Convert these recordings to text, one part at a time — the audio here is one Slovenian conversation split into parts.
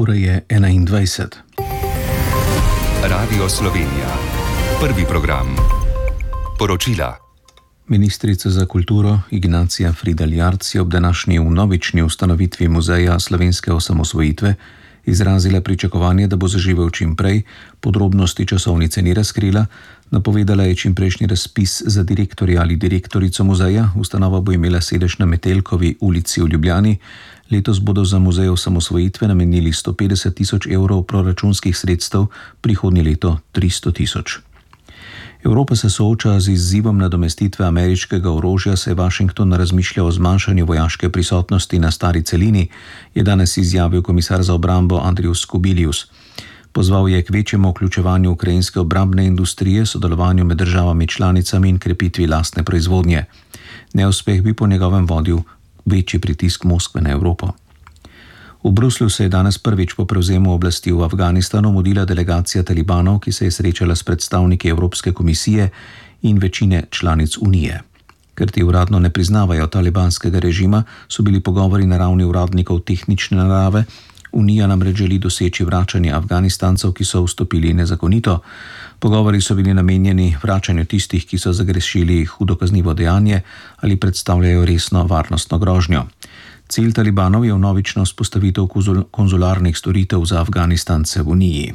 Ura je 21. Radio Slovenija. Prvi program. Poročila. Ministrica za kulturo Ignacija Fridl Jarc je ob današnji vnovični ustanovitvi Muzeja slovenske osamosvojitve izrazila pričakovanje, da bo zaživel čim prej, podrobnosti časovnice ni razkrila, napovedala je čimprejšnji razpis za direktorja ali direktorico muzeja. Ustanova bo imela sedež na Metelkovi ulici v Ljubljani. Letos bodo za Muzej osamosvojitve namenili 150 000 evrov proračunskih sredstev, prihodnje leto 300 000. Evropa se sooča z izzivom nadomestitve ameriškega orožja, saj Washington razmišlja o zmanjšanju vojaške prisotnosti na stari celini, je danes izjavil komisar za obrambo Andrius Kubilius. Pozval je k večjemu vključevanju ukrajinske obrambne industrije, sodelovanju med državami članicami in krepitvi lastne proizvodnje. Neuspeh bi po njegovem vodil večji pritisk Moskve na Evropo. V Bruslju se je danes prvič po prevzemu oblasti v Afganistanu mudila delegacija talibanov, ki se je srečala s predstavniki Evropske komisije in večine članic Unije. Ker ti uradno ne priznavajo talibanskega režima, so bili pogovori na ravni uradnikov tehnične narave. Unija namreč želi doseči vračanje Afganistancev, ki so vstopili nezakonito. Pogovori so bili namenjeni vračanju tistih, ki so zagrešili hudo kaznivo dejanje ali predstavljajo resno varnostno grožnjo. Cilj talibanov je vnovično vzpostavitev konzularnih storitev za Afganistance v Uniji.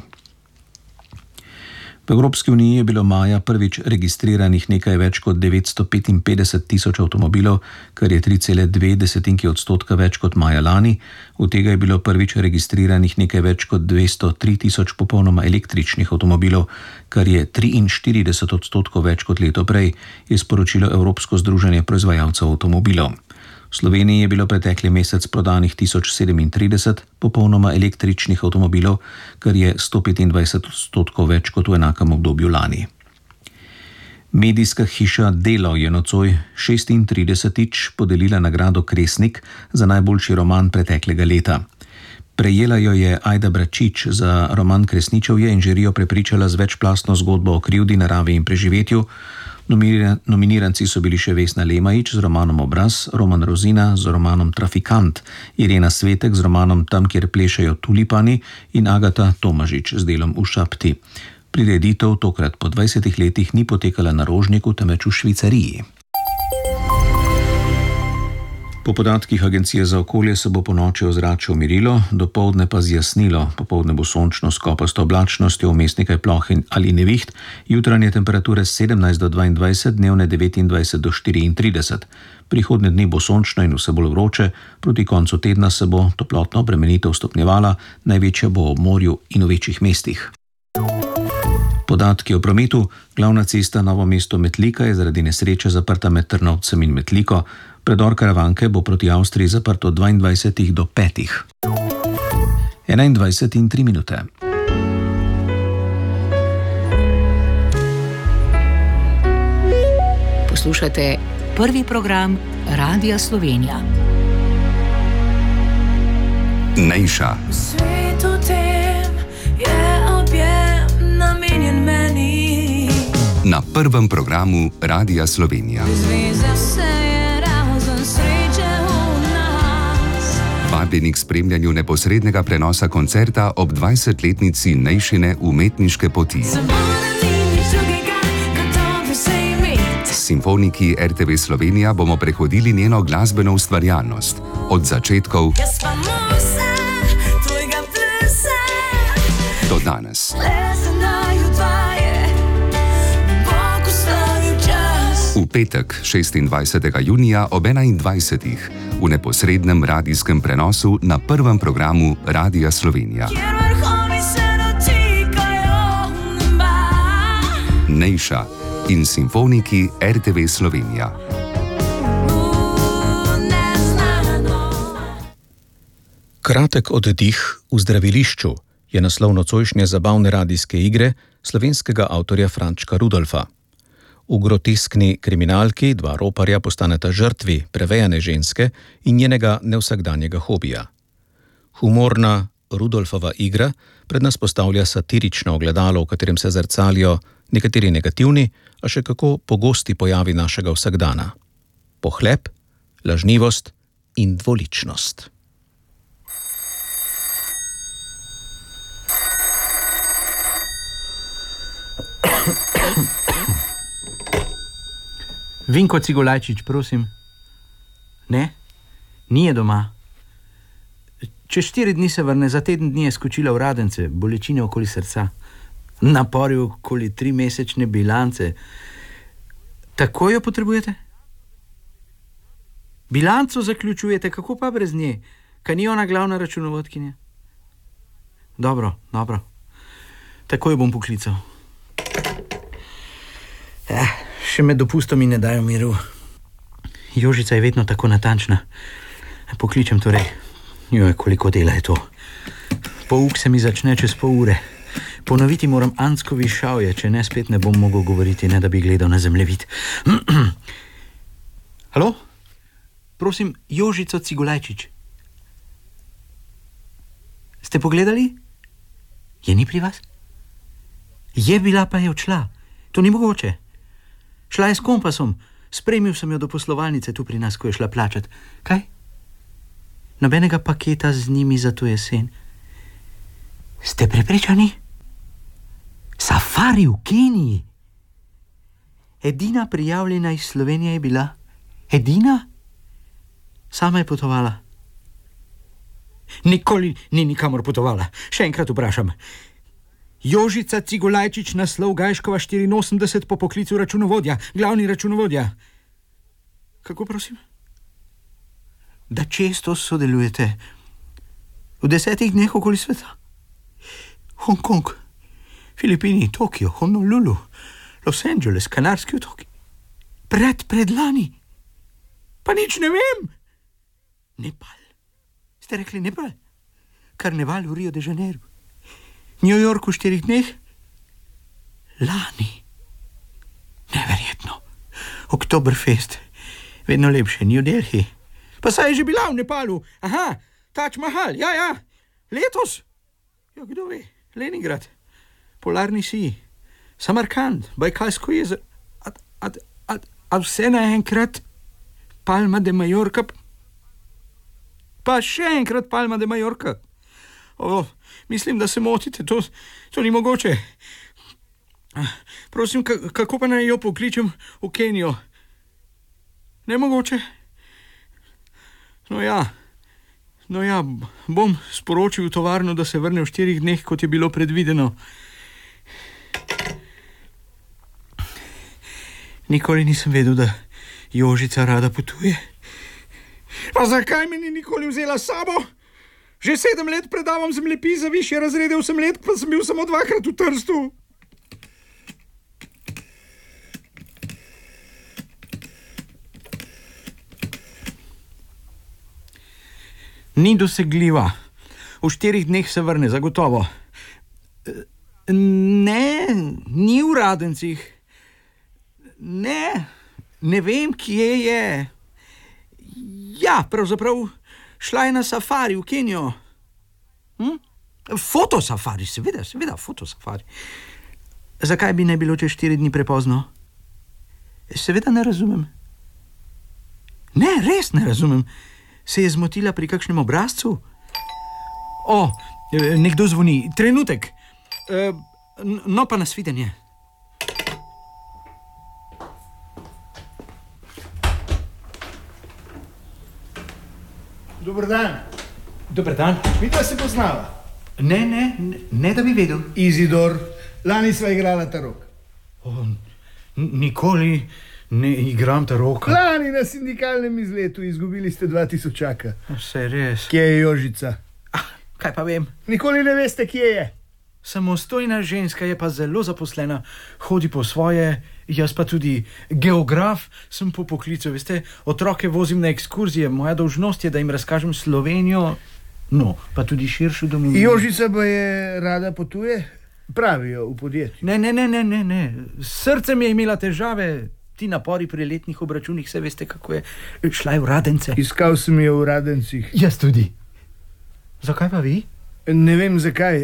V Evropski uniji je bilo maja prvič registriranih nekaj več kot 955 000 avtomobilov, kar je 3,2% več kot maja lani. Od tega je bilo prvič registriranih nekaj več kot 203 000 popolnoma električnih avtomobilov, kar je 43% več kot leto prej, je sporočilo Evropsko združenje proizvajalcev avtomobilov. V Sloveniji je bilo pretekli mesec prodanih 1037 popolnoma električnih avtomobilov, kar je 125% več kot v enakem obdobju lani. Medijska hiša Delo je nocoj 36. podelila nagrado Kresnik za najboljši roman preteklega leta. Prejela jo je Ajda Bračič za roman Kresničevje in žirijo prepričala z večplastno zgodbo o krivdi, naravi in preživetju. Nominiranci so bili še Vesna Lemajič z romanom Obraz, Roman Rozina z romanom Trafikant, Irena Svetek z romanom Tam, kjer plešejo tulipani in Agata Tomažič z delom V šapti. Prireditev tokrat po 20 letih ni potekala na Rožniku, temveč v Švicariji. Po podatkih Agencije za okolje se bo ponoči ozračje umirilo, dopoldne pa zjasnilo. Popoldne bo sončno s kopasto oblačnostjo, vmes nekaj ploh ali neviht, jutranje temperature 17 do 22, dnevne 29 do 34. Prihodnje dni bo sončno in vse bolj vroče, proti koncu tedna se bo toplotna obremenitev stopnjevala, največja bo ob morju in v večjih mestih. Podatki o prometu. Glavna cesta Novo mesto-Metlika je zaradi nesreče zaprta med Trnovcem in Metliko. Predor Karavanke bo proti Avstriji zaprt od 22 do 5. 21:03. Poslušate prvi program Radia Slovenija. Nejša. Svetu tem je objem namenjen meni. Na prvem programu Radia Slovenija. Vabljeni k spremljanju neposrednega prenosa koncerta ob 20-letnici Nejšine umetniške poti. S simfoniki RTV Slovenija bomo prehodili njeno glasbeno ustvarjalnost. Od začetkov do danes. V petek, 26. junija ob 21. v neposrednem radijskem prenosu na prvem programu Radia Slovenija. Nejša in simfoniki RTV Slovenija. Kratek oddih v zdravilišču je naslov nocojšnje zabavne radijske igre slovenskega avtorja Frančka Rudolfa. V groteskni kriminalki dva roparja postaneta žrtvi prevejane ženske in njenega nevsakdanjega hobija. Humorna Rudolfova igra pred nas postavlja satirično ogledalo, v katerem se zrcalijo nekateri negativni, a še kako pogosti pojavi našega vsakdana. Pohlep, lažnivost in dvoličnost. Vinko Cigolajčič, prosim. Ne? Ni je doma. Čez 4 dni se vrne, za teden dni je skočila v Radence, bolečine okoli srca. Napori okoli 3-mesečne bilance. Tako jo potrebujete? Bilanco zaključujete, kako pa brez nje? Kaj ni ona glavna računovodkinja? Dobro. Tako jo bom poklical. Še med dopustom mi ne dajo miru. Jožica je vedno tako natančna. Pokličem torej. Joj, koliko dela je to. Pouk se mi začne čez pol ure. Ponoviti moram Antskovi šavje, če ne spet ne bom mogel govoriti, ne da bi gledal na zemljevid. Halo? Prosim, Jožico Cigolajčič. Ste pogledali? Je ni pri vas? Je bila, pa je odšla. To ni mogoče. Šla je s kompasom. Spremil sem jo do poslovalnice tu pri nas, ko je šla plačat. Kaj? Nobenega paketa z njimi za to jesen. Ste prepričani? Safari v Keniji. Edina prijavljena iz Slovenije je bila. Edina? Sama je potovala. Nikoli ni nikamor potovala. Še enkrat vprašam. Jožica Cigolajčič, naslov Gajškova 84, po poklicu računovodja, glavni računovodja. Kako prosim? Da često sodelujete v 10 dneh okoli sveta. Hongkong, Filipini, Tokio, Honolulu, Los Angeles, Kanarski otoki. Predlani. Pa nič ne vem. Nepal. Ste rekli Nepal? Karneval v Rio de Janeiro. New York v 4 dneh? Lani. Neverjetno. Oktoberfest. Vedno lepše. New Delhi. Pa saj je že bila v Nepalu. Aha, Taj Mahal. Ja. Letos? Ja, kdo ve? Leningrad. Polarni sij. Samarkand. Bajkalsko jezero. A vse naenkrat? Palma de Mallorca. Pa še enkrat Palma de Mallorca. Mislim, da se motite, to ni mogoče. Prosim, kako pa naj jo pokličem v Kenijo? Nemogoče? No ja, bom sporočil v tovarno, da se vrne v 4 dneh, kot je bilo predvideno. Nikoli nisem vedel, da Jožica rada potuje. Pa zakaj me ni nikoli vzela s sabo? Že 7 let predavam zemljepis za višje razrede, 8 let pa sem bil samo 2-krat v Trstu. Ni dosegljiva. V 4 dneh se vrne, zagotovo. Ne, ni v Radencih. Ne vem, kje je. Ja, pravzaprav šla je na safari v Kenijo. Fotosafari, seveda, fotosafari. Zakaj bi ne bilo čez 4 dni prepozno? Seveda ne razumem. Ne, res ne razumem. Se je zmotila pri kakšnem obrazcu? Nekdo zvoni. Trenutek. No pa nasvidenje. Dober dan. Dober dan. Vidva se poznava? Ne da bi vedel. Izidor, lani sva igrala tarok. Nikoli ne igram taroka. Lani na sindikalnem izletu izgubili ste 2000. Vse res. Kje je Jožica? Kaj pa vem? Nikoli ne veste, kje je. Samostojna ženska je pa zelo zaposlena. Hodi po svoje, jaz pa tudi geograf sem po poklicu. Veste, otroke vozim na ekskurzije. Moja dolžnost je, da jim razkažem Slovenijo, pa tudi širšo domovino. Jožica pa je rada potuje? Pravijo v podjetju. Ne. S srcem je imela težave. Ti napori pri letnih obračunih, se veste, kako je. Šla je v Radence. Iskal sem jo v Radencih. Jaz tudi. Zakaj pa vi? Ne vem zakaj.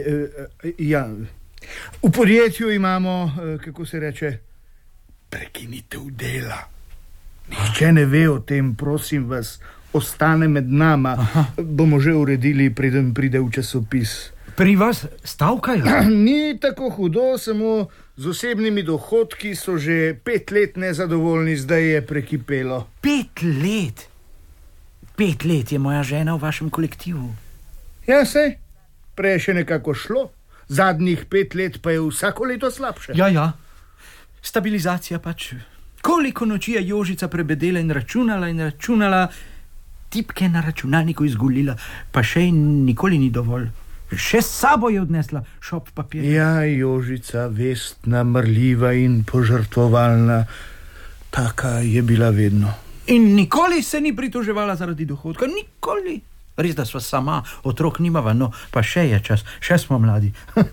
V podjetju imamo, kako se reče, prekinitev dela. Nihče ne ve o tem, prosim vas, ostane med nama. Bomo že uredili, preden pride v časopis. Pri vas stavkajo? Ni tako hudo, samo z osebnimi dohodki so že 5 let nezadovoljni, zdaj je prekipelo. 5 let? 5 let je moja žena v vašem kolektivu. Ja, sej, prej je še nekako šlo. Zadnjih 5 let pa je vsako leto slabše. Ja. Stabilizacija pač. Koliko noči je Jožica prebedela in računala, tipke na računalniku izgulila, pa še nikoli ni dovolj. Še s sabo je odnesla šop papir. Ja, Jožica, vestna, marljiva in požrtvovalna, taka je bila vedno. In nikoli se ni pritoževala zaradi dohodka, nikoli. Res, da sva sama, otrok nimava, no, pa še je čas, še smo mladi.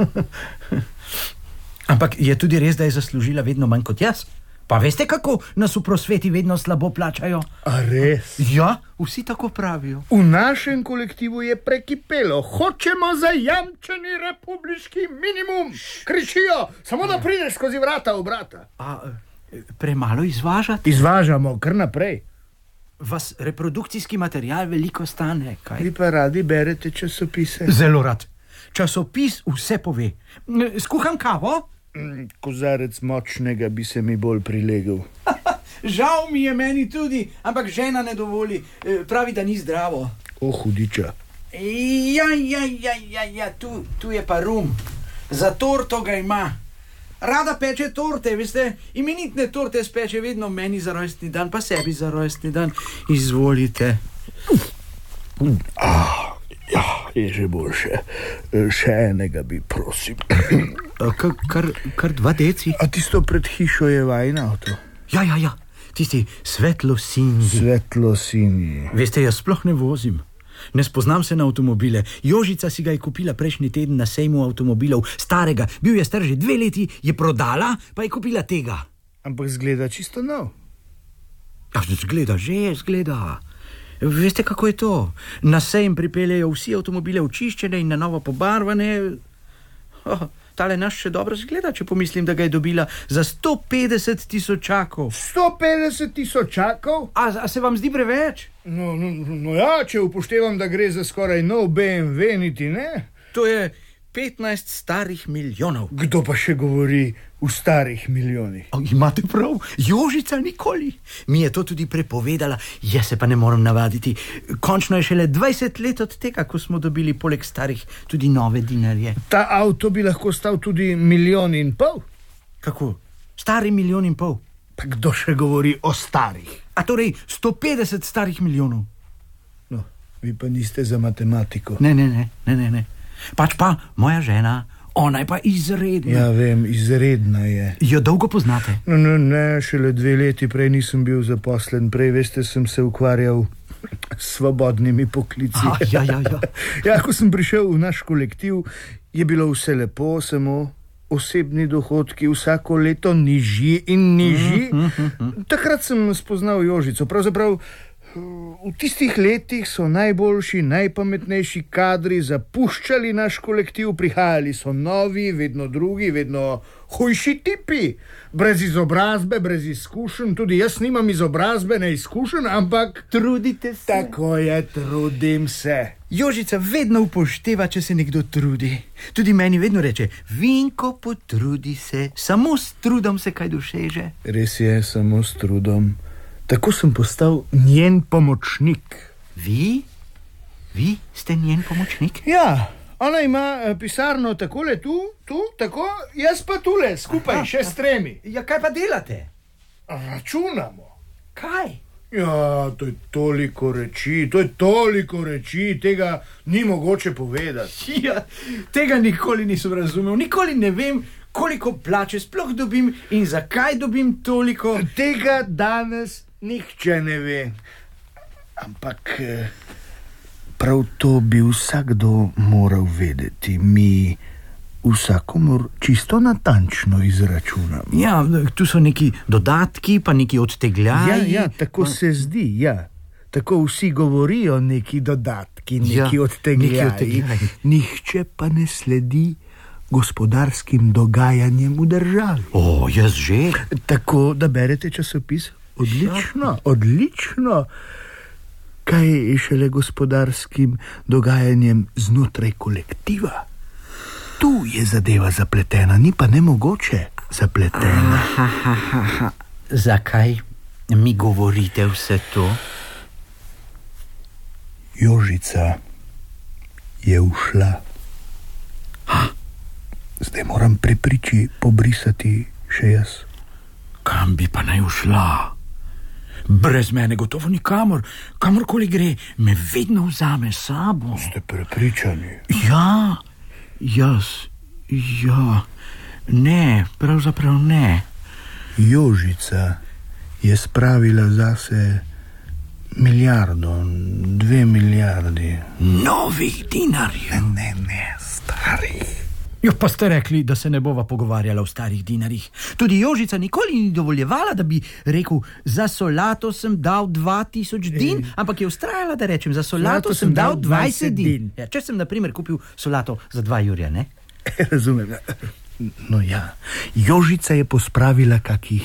Ampak je tudi res, da je zaslužila vedno manj kot jaz. Pa veste, kako nas v prosveti vedno slabo plačajo? A res? Ja, vsi tako pravijo. V našem kolektivu je prekipelo. Hočemo zajamčeni republiški minimum. Kričijo, samo da prideš skozi vrata v brata. Premalo izvažate? Izvažamo, kar naprej. Vas reprodukcijski material veliko stane, kaj? Vi pa radi berete časopise? Zelo rad. Časopis vse pove. Skuham kavo? Kozarec močnega bi se mi bolj prilegel. Žal mi je, meni tudi, ampak žena ne dovoli. Pravi, da ni zdravo. O, hudiča. Ja, tu je pa rum. Za torto ga ima. Rada peče torte, veste, imenitne torte speče vedno meni za rojstni dan, pa sebi za rojstni dan. Izvolite. Ja, je že boljše. Še enega bi, prosim. Kar 2 deci? A tisto pred hišo je vajin avto? Ja, tisti svetlo-sinji. Svetlo-sinji. Veste, jaz sploh ne vozim. Ne spoznam se na avtomobile. Jožica si ga je kupila prejšnji teden na sejmu avtomobilov, starega. Bil je star že 2 leti, je prodala, pa je kupila tega. Ampak zgleda čisto nov. Zgleda. Veste, kako je to? Na sejem pripeljejo vsi avtomobile očiščene in na novo pobarvane. Tale naš še dobro zgleda, če pomislim, da ga je dobila za 150 tisočakov. 150 tisočakov? A se vam zdi preveč? No ja, če upoštevam, da gre za skoraj nov BMW, niti ne. To je 15 starih milijonov. Kdo pa še govori v starih milijonih? Imate prav, Jožica nikoli. Mi je to tudi prepovedala, jaz se pa ne morem navaditi. Končno je šele 20 let od tega, ko smo dobili poleg starih tudi nove dinarje. Ta avto bi lahko stal tudi 1,5 milijona. Kako? Stari 1,5 milijona? Pa kdo še govori o starih? A torej 150 starih milijonov? No, vi pa niste za matematiko. Ne. Pač pa moja žena, ona je pa izredna. Ja, vem, izredna je. Jo dolgo poznate? Ne, šele 2 leti prej nisem bil zaposlen. Prej, veste, sem se ukvarjal s svobodnimi poklici. Ja. Ja, ko sem prišel v naš kolektiv, je bilo vse lepo, samo osebni dohodki vsako leto nižji in nižji. Takrat sem spoznal Jožico. Pravzaprav v tistih letih so najboljši, najpametnejši kadri zapuščali naš kolektiv, prihajali so novi, vedno drugi, vedno hujši tipi. Brez izobrazbe, brez izkušenj, tudi jaz nimam izobrazbe, ne izkušenj, ampak trudite se. Tako je, trudim se. Jožica vedno upošteva, če se nekdo trudi. Tudi meni vedno reče, Vinko, potrudi se, samo s trudom se kaj doseže. Res je, samo s trudom. Tako sem postal njen pomočnik. Vi? Vi ste njen pomočnik? Ja, ona ima pisarno takole tu, tako, jaz pa tule, skupaj, še s 3. Ja, kaj pa delate? Računamo. Kaj? Ja, to je toliko reči, tega ni mogoče povedati. Ja, tega nikoli nisem razumel, nikoli ne vem, koliko plače sploh dobim in zakaj dobim toliko. Tega danes nihče ne ve. Ampak prav to bi vsakdo moral vedeti. Mi vsakomur čisto natančno izračunamo. Ja, tu so neki dodatki, pa neki odtegljaji. Ja, tako se zdi, ja. Tako vsi govorijo, neki dodatki, neki odtegljaji. Nihče pa ne sledi gospodarskim dogajanjem v državi. Jaz že? Tako, da berete časopis? Odlično. Kaj je šele gospodarskim dogajanjem znotraj kolektiva? Tu je zadeva zapletena, ni pa nemogoče zapletena. Zakaj mi govorite vse to? Jožica je ušla. Zdaj moram pri priči pobrisati še jaz. Kam bi pa naj ušla? Brez mene gotovo nikamor. Kamorkoli gre, me vedno vzame s sabo. Ste prepričani? Ja, jaz. Ja, ne, pravzaprav ne. Jožica je spravila zase 1 milijardo, 2 milijardi. Novih dinarjev. Ne, starih. Jo, pa ste rekli, da se ne bova pogovarjala o starih dinarjih. Tudi Jožica nikoli ni dovoljevala, da bi rekel, za solato sem dal 2000 din, ampak je vztrajala, da rečem, za solato sem dal 20 din. Ja, če sem, na primer, kupil solato za 2 jurja, ne? Razumem. No ja, Jožica je pospravila kakih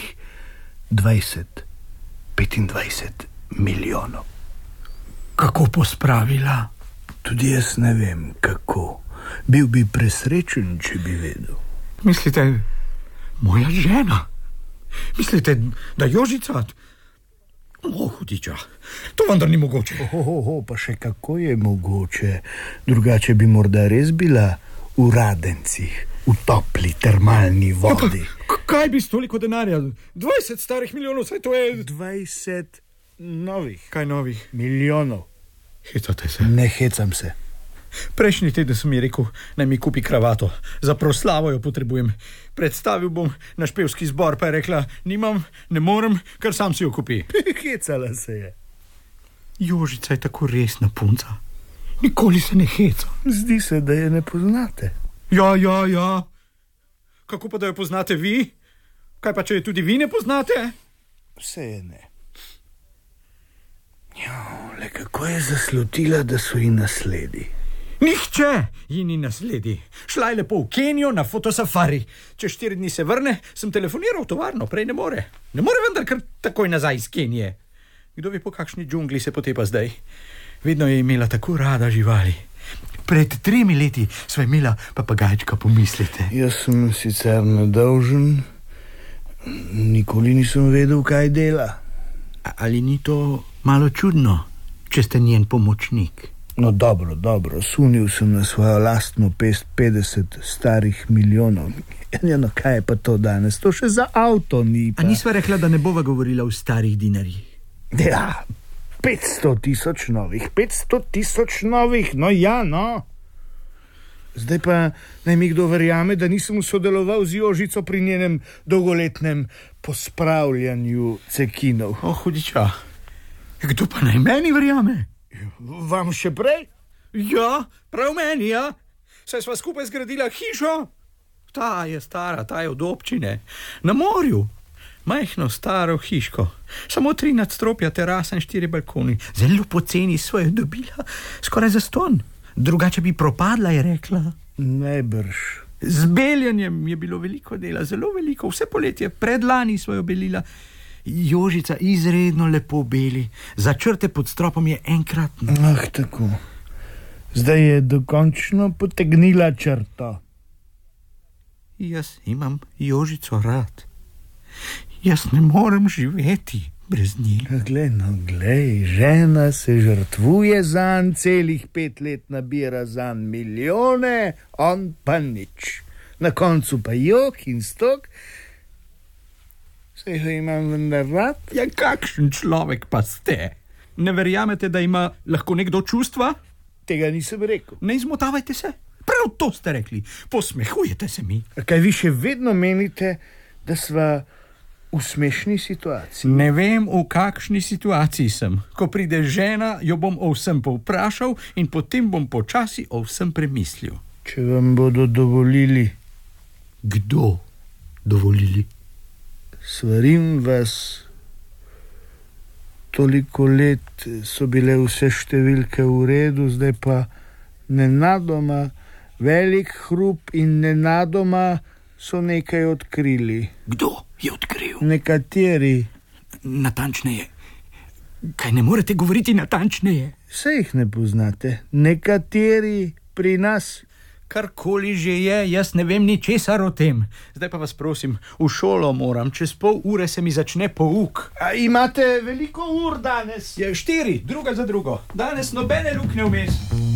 25 milijonov. Kako pospravila? Tudi jaz ne vem, kako. Bil bi presrečen, če bi vedel. Mislite, moja žena? Mislite, da Jožica? Hudiča, to vendar ni mogoče. Pa še kako je mogoče. Drugače bi morda res bila v Radencih, v topli termalni vodi. Ja, kaj bi s toliko denarja? 20 starih milijonov, saj to je... 20 novih. Kaj novih? Milijonov. Hecate se? Ne hecam se. Prejšnji teden sem mi rekel, naj mi kupi kravato. Za proslavo jo potrebujem. Predstavil bom na špevski zbor, pa je rekla, nimam, ne morem, ker sam si jo kupi. Hecala se je. Jožica je tako resna punca. Nikoli se ne heca. Zdi se, da je ne poznate. Ja. Kako pa, da jo poznate vi? Kaj pa, če jo tudi vi ne poznate? Vse je ne. Le kako je zaslutila, da so ji nasledi. Nihče ji ni nasledi. Šla je lepo v Kenijo na fotosafari. Čez 4 dni se vrne, sem telefoniral v tovarno, prej ne more. Ne more vendar kar takoj nazaj iz Kenije. Kdo ve, po kakšni džungli se potepa zdaj. Vedno je imela tako rada živali. Pred 3 leti sva imela papagajčka, pomislite. Jaz sem sicer nedolžen, nikoli nisem vedel, kaj dela. Ali ni to malo čudno, če ste njen pomočnik? No dobro, sunil sem na svojo lastno pest 50 starih milijonov. No, kaj je pa to danes? To še za avto ni pa. A nisva rekla, da ne bova govorila o starih dinarjih? Ja, 500 000 novih, no ja, no. Zdaj pa naj mi kdo verjame, da nisem sodeloval z Jožico pri njenem dolgoletnem pospravljanju cekinov. Hudiča, kdo pa naj meni verjame? Vam še prej? Ja, prav meni, ja. Saj sva skupaj zgradila hišo. Ta je stara, ta je od občine. Na morju. Majhno staro hiško. Samo 3 nadstropja, terasa in 4 balkoni. Zelo poceni sva jo dobila. Skoraj zastonj. Drugače bi propadla, je rekla. Najbrž. Z beljenjem je bilo veliko dela, zelo veliko. Vse poletje, predlani sva jo belila. Jožica izredno lepo beli. Za črte pod stropom je enkratno. Tako. Zdaj je dokončno potegnila črto. Jaz imam Jožico rad. Jaz ne morem živeti brez nje. Glej, žena se žrtvuje zanj, celih 5 let nabira zanj milijone, on pa nič. Na koncu pa jok in stok. Saj jo imam vendar rad. Ja, kakšen človek pa ste? Ne verjamete, da ima lahko nekdo čustva? Tega nisem rekel. Ne izmotavajte se. Prav to ste rekli. Posmehujete se mi. Kaj vi še vedno menite, da sva v smešni situaciji? Ne vem, v kakšni situaciji sem. Ko pride žena, jo bom o vsem povprašal in potem bom počasi o vsem premislil. Če vam bodo dovolili. Kdo dovolili? Svarim vas, toliko let so bile vse številke v redu, zdaj pa nenadoma velik hrup in nenadoma so nekaj odkrili. Kdo je odkril? Nekateri. Natančneje. Kaj ne morete govoriti natančneje? Saj jih ne poznate. Nekateri pri nas. Karkoli že je, jaz ne vem ničesar o tem. Zdaj pa vas prosim, v šolo moram, čez pol ure se mi začne pouk. A imate veliko ur danes? Je 4, druga za drugo. Danes nobene luknje vmes.